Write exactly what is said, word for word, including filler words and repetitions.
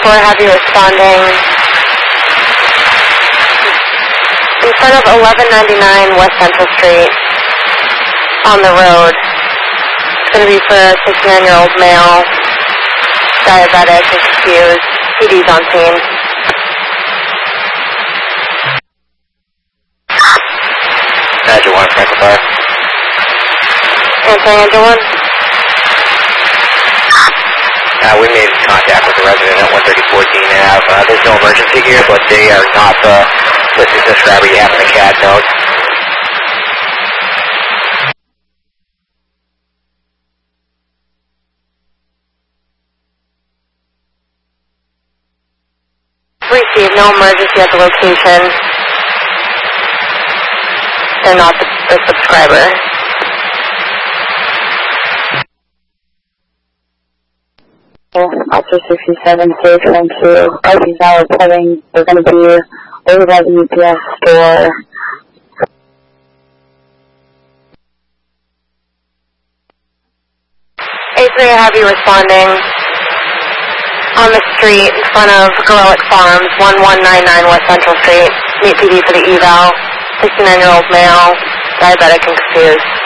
four, have you responding in front of eleven ninety-nine West Central Street on the road. It's going to be for a sixty-nine-year-old male, diabetic and confused. P D's on scene. Badger one, Franklin Park. Answering engine one. Uh, we made contact with the resident at one thirty fourteen. Have, uh, there's no emergency here, but they are not the listening subscriber you have in the C A D note. Receive no emergency at the location. They're not the, the subscriber. Officer sixty-seven, Stage one two, R P Tower heading, we're going to be over by the U P S store. A three, I have you responding on the street in front of Gorelick Farms, one one nine nine West Central Street. Meet P D for the eval, sixty-nine-year-old male, diabetic and confused.